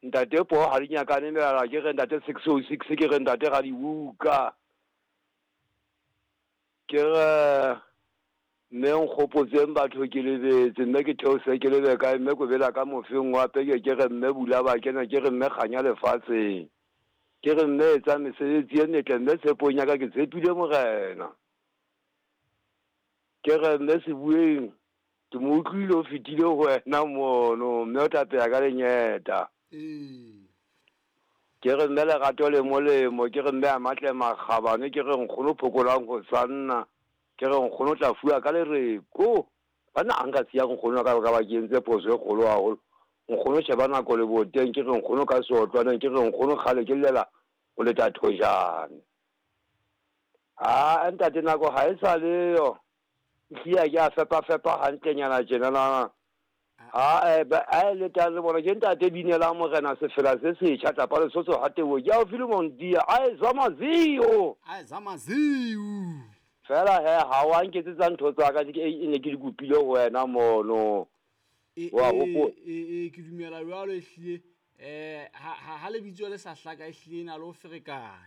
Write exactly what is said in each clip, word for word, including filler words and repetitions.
ntate po ha di nyakane mela ke re ntate six oh six ke re ntate ga di buka ke re mme nkgopotseng batho ke lebetse mme ke theose ke lebe kae mme ko bela ka mofeng wa peke ke re mme bula ba kena ke re mme kganya lefatsheng ke re mme etsa mesebetsi e netle mme tshepong ya ka ke tshepile morena ke re mme se bueng ke mo utlwile o fetile ho wena mono mme o tapeya ka lenyeta ke re mme lerato le molemo ke re mme a matle makgabane ke re nkgono phokolang go sanna ke re nkgono tla fuwa ka lereko bana a nka siya nkgono ka ka ba kentse phoso e kgolo haholo nkgono sheba nako le boteng ke re nkgono ka seotlwana ke re nkgono kgale ke llela o leta thojane a ntate nako ha e sa leyo sia ya fepa fepa hantlenyana tjena na a ba a le tla le bona ke ntate binela morena se fela se se tshata pa le sotso hatewo ya o filimo ndia ai zamazio ai zamazio fela he ha wa nketsetsa ntho tsa ka ke ene ke di kupile ho wena mono wa ho e ke dumela jwalo ehlile eh ha ha le bitso le sa hlaka ehlile na lo ferekana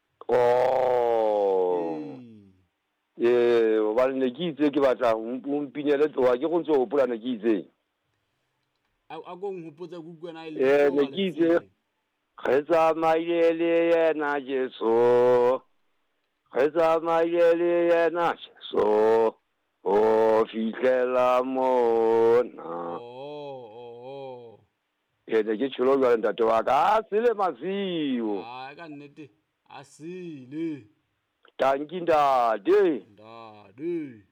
oh eh ba ne ke itse ke batla o mpinele tloa ke go ntse o polana ke itse a go nghopotsa kukwena ile eh ne ke itse kgetsa maile yena Jesu kgetsa maile yena Jesu o fitlela mona oh oh e ne ke tsholo jwa ntate wa ka se le masio a ka nnete a sile tanki ndade ndade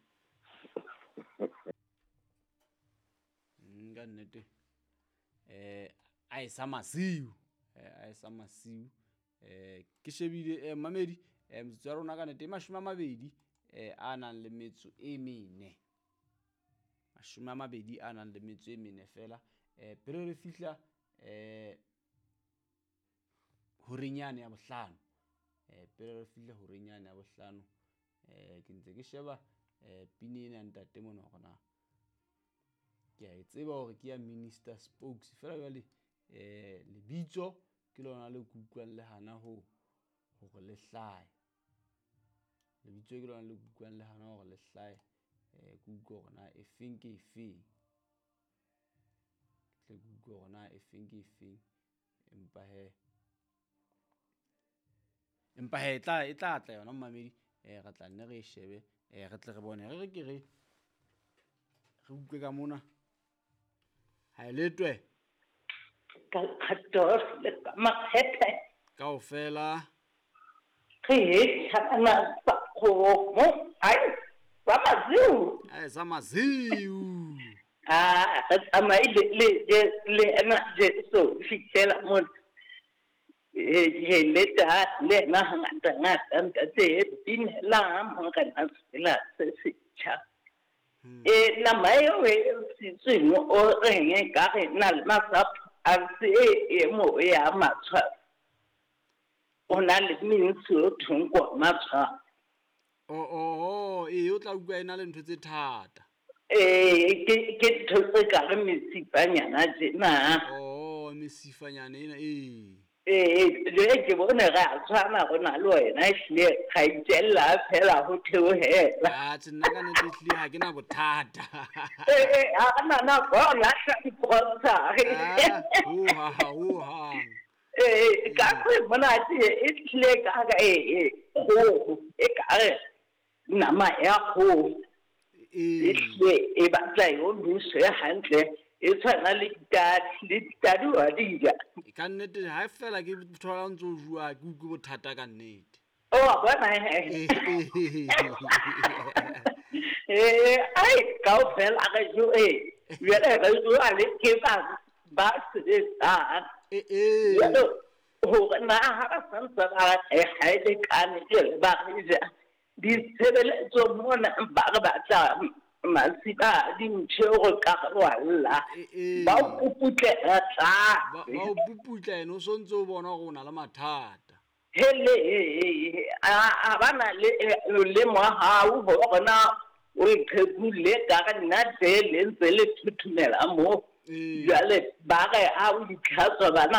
nga nnete eh a isa masiu a isa masiu eh ke shebile eh mamedi eh mtswa rona ka nnete mashuma mabedi eh a nang le metso e mene mashuma mabedi a nang le metso e mene fela eh pele re fihla eh horinyane ya bohlano eh pele re fihla horinyane ya bohlano eh ke ntse ke sheba eh pinene ya ntate mona gona ke a tseba hore ke ya minister spokes fela jwale eh lebitso ke lona le kukwang le hana ho hore le hlae lebitso ke lona le kukwang le hana hore le hlae eh kuko gona e feng ke e feng tle kuko gona e feng ke e feng empa he empa he tla e tla tla yona mmamedi eh re tla nne re shebe eh re tle re bone re re ke re re utlwe ka mona ha letwe ka khatos le ma hete kaofela ke tsana ba go mo ai ba maziu ai zamaziu ah ama ile le le ana je so fitela mo eh le ta le na ngata ngata te tin la mo kana la se se cha e na mayo e si tsino o renge ka re na le masap a se e mo ya matshwa ona le minitso thungwa matshwa o o e o tla utlwa ena le ntho tse thata eh ke ke thotse ka re mesifanyana jena o mesifanyana ena e eh le ke bona ga tshwana gona le wena hle ga itella phela ho theohela a tsena ka nne hle ha ke na bothata eh a na na bona sa ipotsa ho ha ho ha eh ka re bona ti e hle ka ga eh ho e ka re nama ya ho e hle e batla yo buse hantle e tshwana le tati le tati wa dija ka nnete ha fela ke thola ntso jua ke utlwe bothata ka nnete oh bona he eh ai ka fela ga jo eh ya le jo ale ke ba ba se ta eh eh ho na ha sa sa e ha le kan le ba dija di sebele tso mona ba ba tla masiba di mtshego ka walla ba o puputle tla ba o puputle no so ntse o bona go na le mathata hele a bana le le mo ha o bona o ikhebule ka nna tse le ntse le thuthumela mo jale ba ga a o ditlhatsa bana